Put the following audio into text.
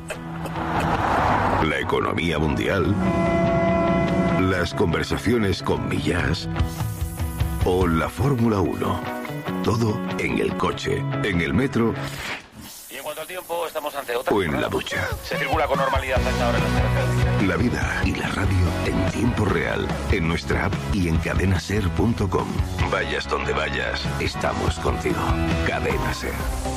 La economía mundial, las conversaciones con Millás o la Fórmula 1. Todo en el coche, en el metro Y en cuanto al tiempo, estamos ante otra. o en la ducha. Se circula con normalidad a esta hora en las carreteras. La vida y la radio en tiempo real, en nuestra app y en cadenaser.com. Vayas donde vayas, estamos contigo. Cadena Ser.